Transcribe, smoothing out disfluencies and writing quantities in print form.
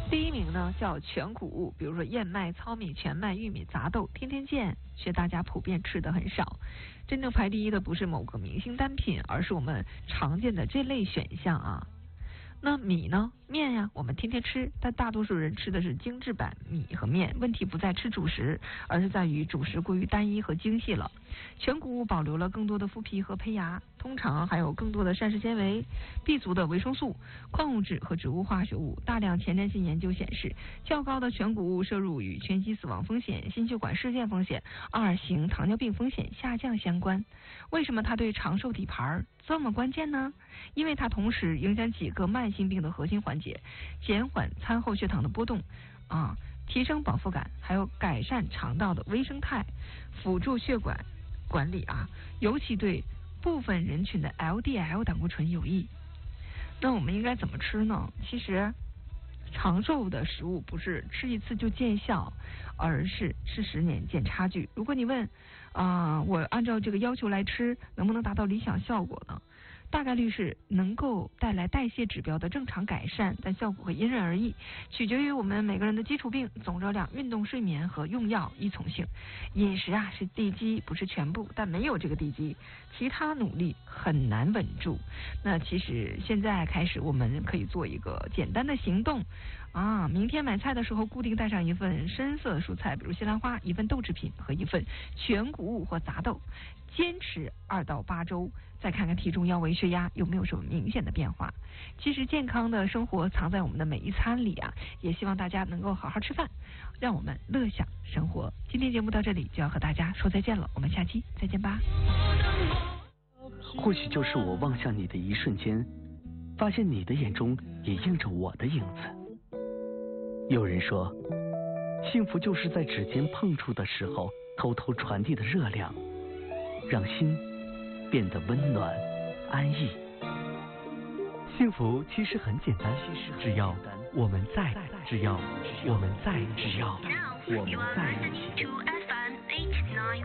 第一名呢叫全谷物，比如说燕麦、糙米、全麦、玉米、杂豆，天天见，却大家普遍吃的很少。真正排第一的不是某个明星单品，而是我们常见的这类选项啊。那米呢？面呀，我们天天吃，但大多数人吃的是精致版米和面。问题不在吃主食，而是在于主食过于单一和精细了。全谷物保留了更多的麸皮和胚芽，通常还有更多的膳食纤维、B 族的维生素、矿物质和植物化学物。大量前瞻性研究显示，较高的全谷物摄入与全息死亡风险、心血管事件风险、2型糖尿病风险下降相关。为什么它对长寿底盘这么关键呢？因为它同时影响几个慢性病的核心环节，减缓餐后血糖的波动提升饱腹感，还有改善肠道的微生态，辅助血管管理尤其对部分人群的 LDL 胆固醇有益。那我们应该怎么吃呢？其实长寿的食物不是吃一次就见效，而是吃10年见差距。如果你问我按照这个要求来吃，能不能达到理想效果呢？大概率是能够带来代谢指标的正常改善，但效果会因人而异，取决于我们每个人的基础病、总热量、运动、睡眠和用药依从性。饮食是地基，不是全部，但没有这个地基，其他努力很难稳住。那其实现在开始，我们可以做一个简单的行动明天买菜的时候固定带上一份深色蔬菜，比如西兰花，一份豆制品和一份全谷物或杂豆，坚持2到8周，再看看体重、腰围、血压有没有什么明显的变化。其实健康的生活藏在我们的每一餐里也希望大家能够好好吃饭，让我们乐享生活。今天节目到这里就要和大家说再见了，我们下期再见吧。 或许就是我望向你的一瞬间，发现你的眼中也映着我的影子。有人说，幸福就是在指尖碰触的时候偷偷传递的热量，让心变得温暖安逸。幸福其实很简单，只要我们在，只要我们在，只要我们在一起。